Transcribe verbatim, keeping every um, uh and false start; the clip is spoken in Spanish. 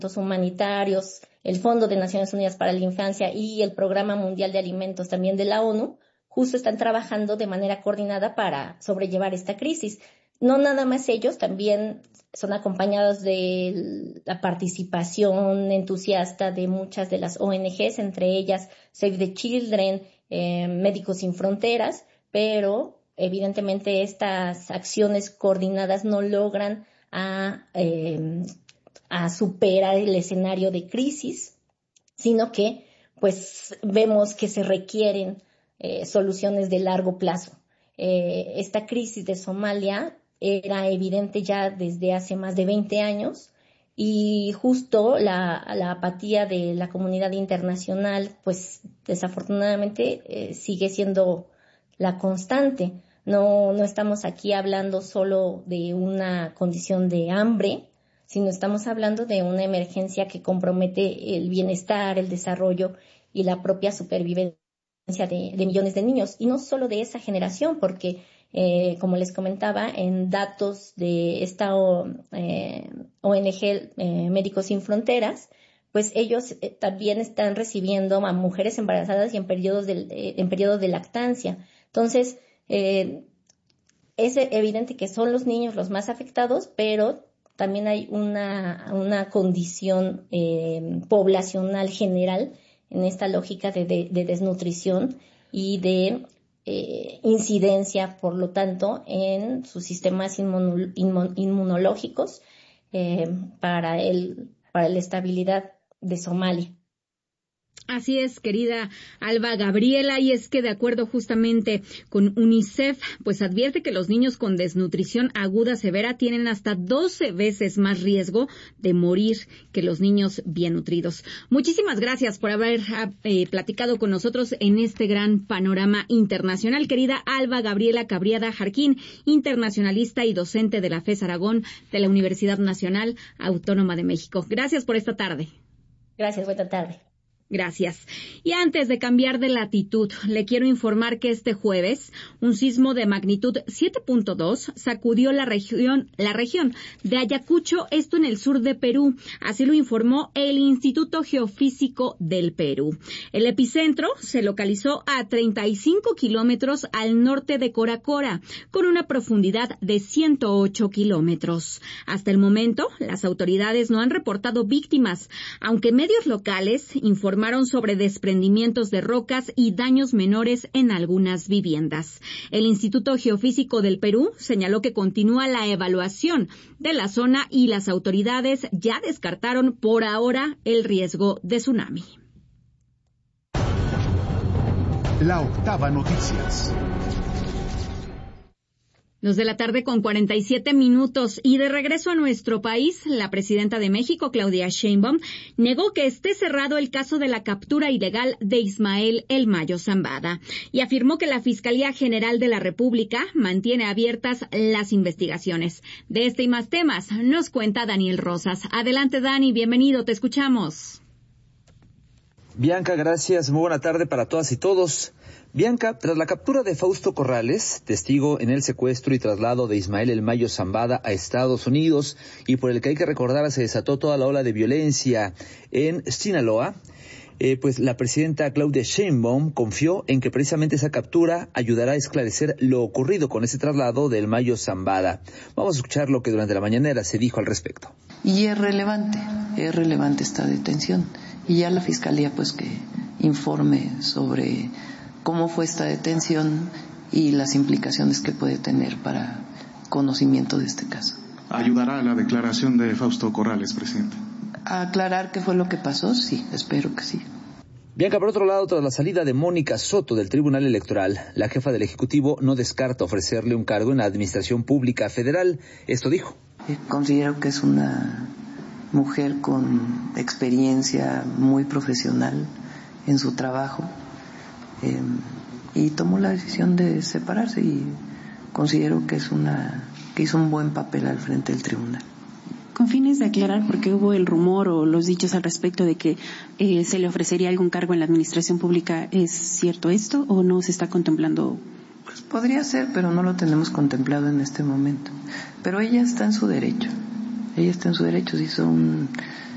humanitarios, el Fondo de Naciones Unidas para la Infancia y el Programa Mundial de Alimentos también de la ONU, justo están trabajando de manera coordinada para sobrellevar esta crisis. No nada más ellos, también son acompañados de la participación entusiasta de muchas de las O N Ges, entre ellas Save the Children, eh, Médicos Sin Fronteras, pero evidentemente estas acciones coordinadas no logran a, eh, a superar el escenario de crisis, sino que pues vemos que se requieren eh, soluciones de largo plazo. Eh, esta crisis de Somalia era evidente ya desde hace más de veinte años y justo la, la apatía de la comunidad internacional pues desafortunadamente eh, sigue siendo la constante. No, no estamos aquí hablando solo de una condición de hambre, sino estamos hablando de una emergencia que compromete el bienestar, el desarrollo y la propia supervivencia de, de millones de niños. Y no solo de esa generación, porque, eh, como les comentaba, en datos de esta eh, O N G eh, Médicos Sin Fronteras, pues ellos eh, también están recibiendo a mujeres embarazadas y en periodos de, eh, en periodos de lactancia. Entonces, eh, es evidente que son los niños los más afectados, pero también hay una, una condición eh, poblacional general en esta lógica de, de, de desnutrición y de eh, incidencia, por lo tanto, en sus sistemas inmun, inmun, inmunológicos eh, para, el, para la estabilidad de Somalia. Así es, querida Alba Gabriela, y es que de acuerdo justamente con UNICEF, pues advierte que los niños con desnutrición aguda severa tienen hasta doce veces más riesgo de morir que los niños bien nutridos. Muchísimas gracias por haber eh, platicado con nosotros en este gran panorama internacional, querida Alba Gabriela Cabriada Jarquín, internacionalista y docente de la FES Aragón de la Universidad Nacional Autónoma de México. Gracias por esta tarde. Gracias, buena tarde. Gracias. Y antes de cambiar de latitud, le quiero informar que este jueves un sismo de magnitud siete punto dos sacudió la región, la región de Ayacucho, esto en el sur de Perú. Así lo informó el Instituto Geofísico del Perú. El epicentro se localizó a treinta y cinco kilómetros al norte de Coracora, con una profundidad de ciento ocho kilómetros. Hasta el momento, las autoridades no han reportado víctimas, aunque medios locales informaron sobre desprendimientos de rocas y daños menores en algunas viviendas. El Instituto Geofísico del Perú señaló que continúa la evaluación de la zona y las autoridades ya descartaron por ahora el riesgo de tsunami. La Octava Noticias. Dos de la tarde con cuarenta y siete minutos. Y de regreso a nuestro país, la presidenta de México, Claudia Sheinbaum, negó que esté cerrado el caso de la captura ilegal de Ismael El Mayo Zambada y afirmó que la Fiscalía General de la República mantiene abiertas las investigaciones. De este y más temas nos cuenta Daniel Rosas. Adelante, Dani, bienvenido, te escuchamos. Bianca, gracias. Muy buena tarde para todas y todos. Bianca, tras la captura de Fausto Corrales, testigo en el secuestro y traslado de Ismael El Mayo Zambada a Estados Unidos, y por el que hay que recordar se desató toda la ola de violencia en Sinaloa, eh, pues la presidenta Claudia Sheinbaum confió en que precisamente esa captura ayudará a esclarecer lo ocurrido con ese traslado de El Mayo Zambada. Vamos a escuchar lo que durante la mañanera se dijo al respecto. Y es relevante, es relevante esta detención, y ya la Fiscalía pues que informe sobre cómo fue esta detención y las implicaciones que puede tener para conocimiento de este caso. ¿Ayudará a la declaración de Fausto Corrales, presidente? ¿A aclarar qué fue lo que pasó? Sí, espero que sí. Bianca, por otro lado, tras la salida de Mónica Soto del Tribunal Electoral, la jefa del Ejecutivo no descarta ofrecerle un cargo en la Administración Pública Federal. Esto dijo. Eh, considero que es una mujer con experiencia muy profesional en su trabajo. Eh, y tomó la decisión de separarse y considero que es una que hizo un buen papel al frente del tribunal. Con fines de aclarar, porque hubo el rumor o los dichos al respecto de que eh, se le ofrecería algún cargo en la administración pública, ¿es cierto esto o no se está contemplando? Pues podría ser, pero no lo tenemos contemplado en este momento. Pero ella está en su derecho, ella está en su derecho, hizo un